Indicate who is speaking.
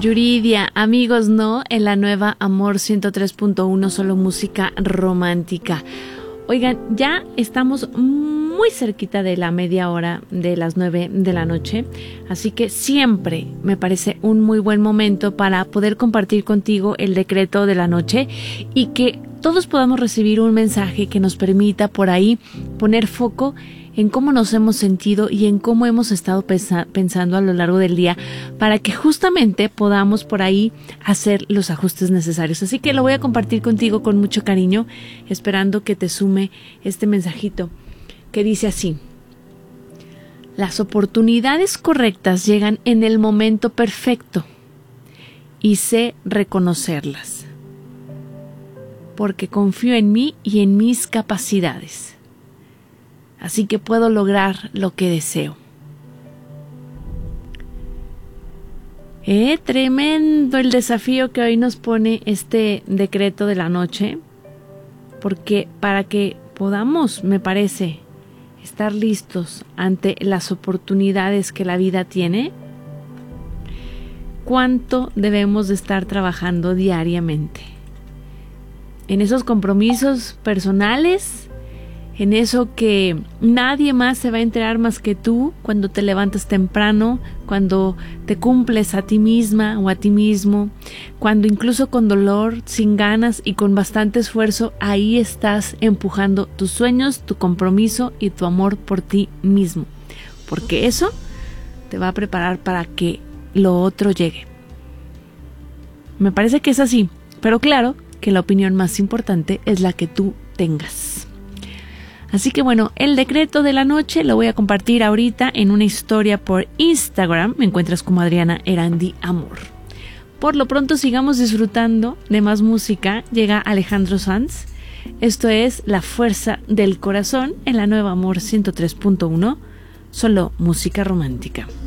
Speaker 1: Yuridia, amigos, no, en la nueva Amor 103.1, solo música romántica. Oigan, ya estamos muy cerquita de la media hora de las 9 de la noche, así que siempre me parece un muy buen momento para poder compartir contigo el decreto de la noche y que todos podamos recibir un mensaje que nos permita por ahí poner foco en cómo nos hemos sentido y en cómo hemos estado pensando a lo largo del día para que justamente podamos por ahí hacer los ajustes necesarios. Así que lo voy a compartir contigo con mucho cariño, esperando que te sume este mensajito que dice así: las oportunidades correctas llegan en el momento perfecto y sé reconocerlas, porque confío en mí y en mis capacidades. Así que puedo lograr lo que deseo. Tremendo el desafío que hoy nos pone este decreto de la noche, porque para que podamos, me parece, estar listos ante las oportunidades que la vida tiene, ¿cuánto debemos de estar trabajando diariamente? En esos compromisos personales, en eso que nadie más se va a enterar más que tú, cuando te levantas temprano, cuando te cumples a ti misma o a ti mismo, cuando incluso con dolor, sin ganas y con bastante esfuerzo, ahí estás empujando tus sueños, tu compromiso y tu amor por ti mismo, porque eso te va a preparar para que lo otro llegue. Me parece que es así, pero claro que la opinión más importante es la que tú tengas. Así que bueno, el decreto de la noche lo voy a compartir ahorita en una historia por Instagram. Me encuentras como Adriana Erandi Amor. Por lo pronto sigamos disfrutando de más música. Llega Alejandro Sanz. Esto es La Fuerza del Corazón en la nueva Amor 103.1. Solo música romántica.